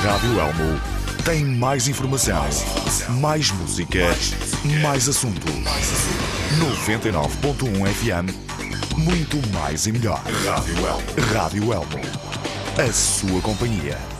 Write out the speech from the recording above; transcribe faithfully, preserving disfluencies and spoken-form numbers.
Rádio Elmo tem mais informação, mais música, mais assunto. noventa e nove ponto um F M, muito mais e melhor. Rádio Elmo. Rádio Elmo. A sua companhia.